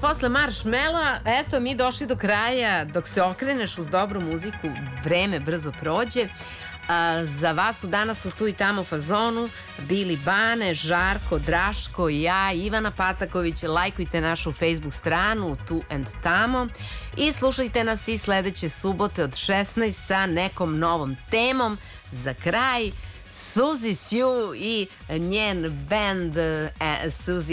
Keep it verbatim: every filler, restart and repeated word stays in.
posle Marshmella, eto mi došli do kraja. Dok se okreneš uz dobru muziku, vreme brzo prođe. A, za vas su danas u tu i tamo fazonu bili Bane, Žarko, Draško, ja, Ivana Pataković. Lajkujte našu Facebook stranu Tu and Tamo i slušajte nas i sledeće subote od šesnaest sa nekom novom temom. Za kraj Suzy Sue i njen band uh, Suzy